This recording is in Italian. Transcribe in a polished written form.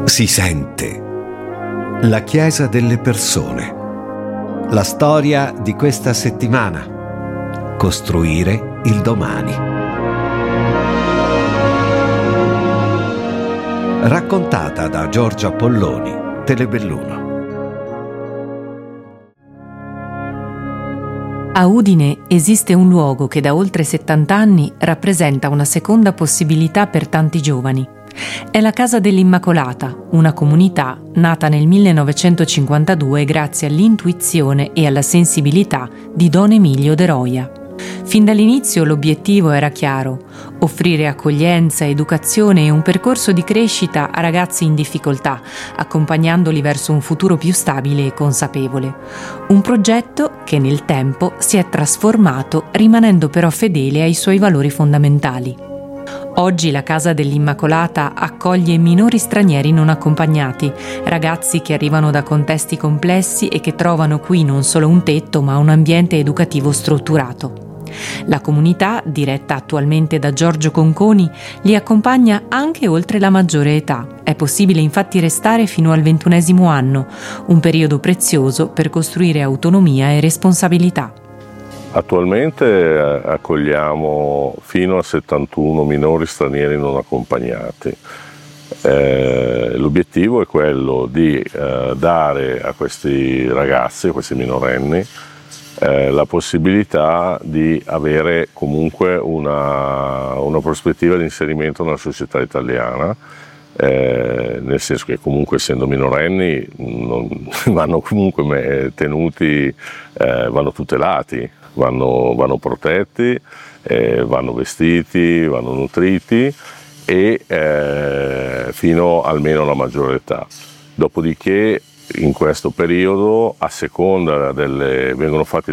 Si sente. La Chiesa delle persone. La storia di questa settimana. Costruire il domani. Raccontata da Giorgia Polloni, Telebelluno. A Udine esiste un luogo che da oltre 70 anni rappresenta una seconda possibilità per tanti giovani. È la Casa dell'Immacolata, una comunità nata nel 1952 grazie all'intuizione e alla sensibilità di Don Emilio De Roia. Fin dall'inizio l'obiettivo era chiaro: offrire accoglienza, educazione e un percorso di crescita a ragazzi in difficoltà, accompagnandoli verso un futuro più stabile e consapevole. Un progetto che nel tempo si è trasformato, rimanendo però fedele ai suoi valori fondamentali. Oggi la Casa dell'Immacolata accoglie minori stranieri non accompagnati, ragazzi che arrivano da contesti complessi e che trovano qui non solo un tetto ma un ambiente educativo strutturato. La comunità, diretta attualmente da Giorgio Conconi, li accompagna anche oltre la maggiore età. È possibile infatti restare fino al 21° anno, un periodo prezioso per costruire autonomia e responsabilità. Attualmente accogliamo fino a 71 minori stranieri non accompagnati. L'obiettivo è quello di dare a questi ragazzi, a questi minorenni, la possibilità di avere comunque una prospettiva di inserimento nella società italiana, nel senso che comunque essendo minorenni vanno comunque tenuti, vanno tutelati, vanno protetti, vanno vestiti, vanno nutriti e fino almeno alla maggiore età. Dopodiché in questo periodo, a seconda vengono fatti